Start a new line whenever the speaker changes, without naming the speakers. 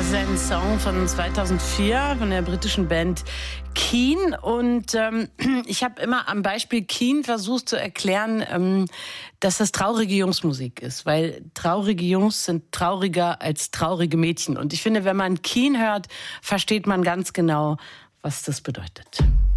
ist ein Song von 2004 von der britischen Band Keane. Und ich habe immer am Beispiel Keane versucht zu erklären, dass das traurige Jungsmusik ist. Weil traurige Jungs sind trauriger als traurige Mädchen. Und ich finde, wenn man Keane hört, versteht man ganz genau, was das bedeutet.